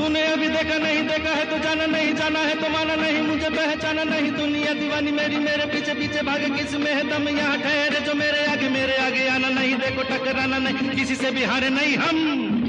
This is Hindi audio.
तूने अभी देखा नहीं देखा है तो जाना नहीं, जाना है तो माना नहीं, मुझे पहचाना नहीं। दुनिया दीवानी मेरी, मेरे पीछे पीछे भागे, किस में है दम यहाँ ठहरे जो मेरे आगे आना नहीं। देखो टकराना नहीं, किसी से भी हारे नहीं हम।